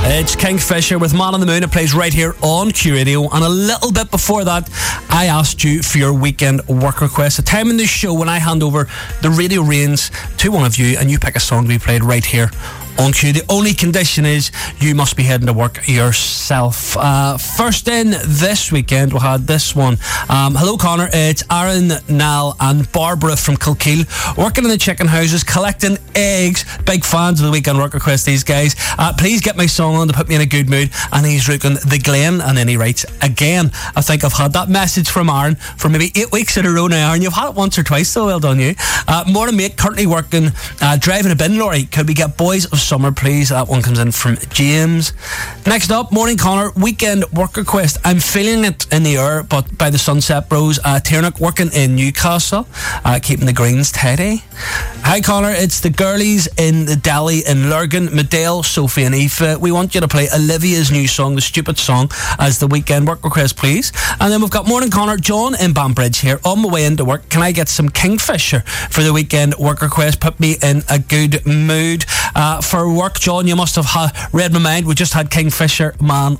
It's Kingfisher with Man on the Moon. It plays right here on Q Radio. And a little bit before that, I asked you for your weekend work request. A time in the show when I hand over the radio reins to one of you and you pick a song to be played right here on Q. The only condition is you must be heading to work yourself. First in this weekend, we had this one. Hello, Connor. It's Aaron, Nal and Barbara from Kilkeel, working in the chicken houses, collecting eggs. Big fans of the weekend work request, these guys. Please get my song on to put me in a good mood. And he's looking the Glen, and then he writes, again, I think I've had that message from Aaron for maybe 8 weeks in a row now, Aaron. You've had it once or twice, so well done you. Morning, mate. Currently working, driving a bin lorry. Could we get Boys of Summer, please? That one comes in from James. Next up, morning, Connor. Weekend work request. I'm feeling it in the air, but by the Sunset Bros. Tiernock, working in Newcastle, keeping the greens tidy. Hi, Connor. It's the girlies in the deli in Lurgan, Medale, Sophie and Aoife. We want you to play Olivia's new song, The Stupid Song, as the weekend work request, please. And then we've got morning, Connor. John in Banbridge here. On my way into work, can I get some Kingfisher for the weekend work request? Put me in a good mood. For work, John, you must have read my mind. We just had Kingfisher, Man